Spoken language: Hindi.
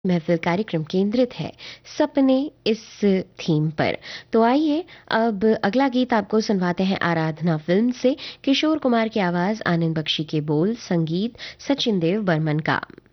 महफिल कार्यक्रम केंद्रित है सपने इस थीम पर। तो आइए अब अगला गीत आपको सुनवाते हैं आराधना फिल्म से। किशोर कुमार की आवाज, आनंद बख्शी के बोल, संगीत सचिन देव बर्मन का।